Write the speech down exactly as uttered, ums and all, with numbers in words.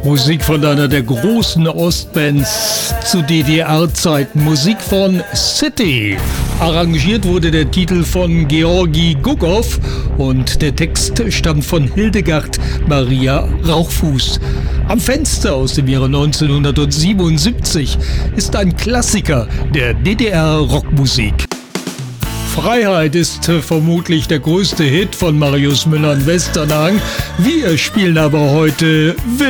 Musik von einer der großen Ostbands zu D D R-Zeiten. Musik von City. Arrangiert wurde der Titel von Georgi Gugow und der Text stammt von Hildegard Maria Rauchfuß. Am Fenster aus dem Jahre neunzehnhundertsiebenundsiebzig ist ein Klassiker der D D R-Rockmusik. Freiheit ist vermutlich der größte Hit von Marius Müller in Westernhagen. Wir spielen aber heute